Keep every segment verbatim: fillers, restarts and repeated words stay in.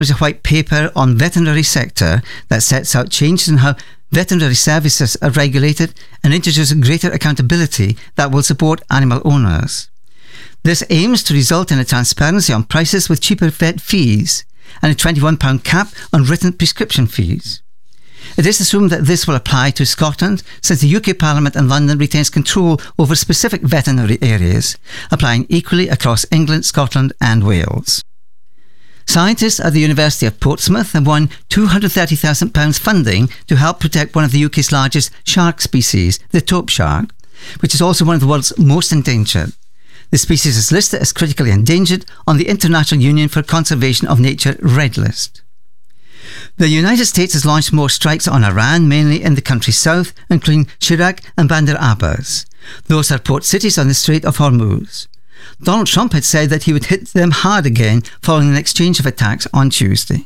There's a white paper on veterinary sector that sets out changes in how veterinary services are regulated and introduces greater accountability that will support animal owners. This aims to result in a transparency on prices with cheaper vet fees and a twenty-one pound cap on written prescription fees. It is assumed that this will apply to Scotland, since the U K Parliament and London retains control over specific veterinary areas, applying equally across England, Scotland and Wales. Scientists at the University of Portsmouth have won two hundred thirty thousand pounds funding to help protect one of the U K's largest shark species, the taupe shark, which is also one of the world's most endangered. The species is listed as critically endangered on the International Union for Conservation of Nature Red List. The United States has launched more strikes on Iran, mainly in the country's south, including Shirak and Bandar Abbas. Those are port cities on the Strait of Hormuz. Donald Trump had said that he would hit them hard again following an exchange of attacks on Tuesday.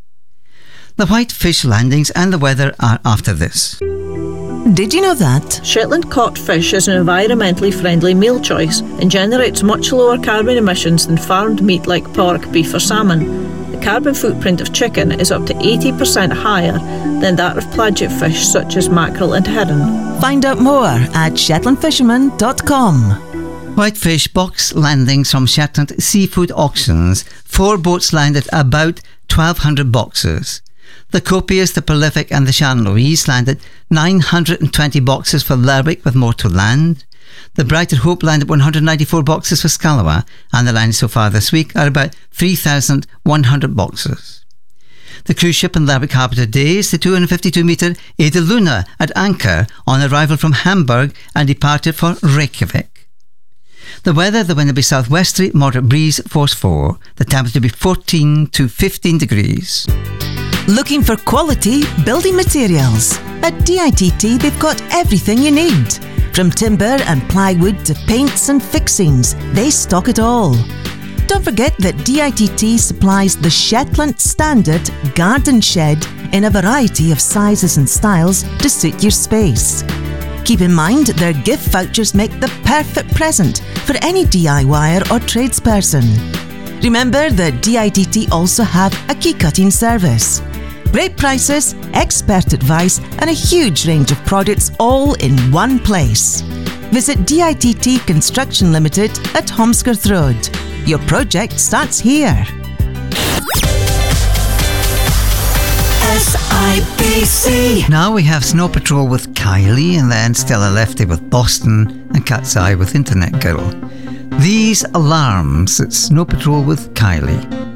The white fish landings and the weather are after this. Did you know that Shetland caught fish is an environmentally friendly meal choice and generates much lower carbon emissions than farmed meat like pork, beef or salmon? The carbon footprint of chicken is up to eighty percent higher than that of pelagic fish such as mackerel and herring. Find out more at shetland fisherman dot com. Whitefish box landings from Shetland Seafood Auctions. Four boats landed about twelve hundred boxes. The Copious, the Prolific and the Sharon Louise landed nine hundred twenty boxes for Lerwick, with more to land. The Brighton Hope landed one hundred ninety-four boxes for Scalawa, and the landings so far this week are about three thousand one hundred boxes. The cruise ship in Lerwick Harbour today is the two hundred fifty-two metre Ada Luna at anchor on arrival from Hamburg and departed for Reykjavik. The weather, the wind will be southwesterly, moderate breeze, force four. The temperature will be fourteen to fifteen degrees. Looking for quality building materials? At D I T T they've got everything you need. From timber and plywood to paints and fixings, they stock it all. Don't forget that D I T T supplies the Shetland Standard Garden Shed in a variety of sizes and styles to suit your space. Keep in mind their gift vouchers make the perfect present for any DIYer or tradesperson. Remember that D I T T also have a key cutting service. Great prices, expert advice and a huge range of products all in one place. Visit D I T T Construction Limited at Holmskirth Road. Your project starts here. S I B C. Now we have Snow Patrol with Kylie, and then Stella Lefty with Boston, and Cat's Eye with Internet Girl. These alarms, it's Snow Patrol with Kylie.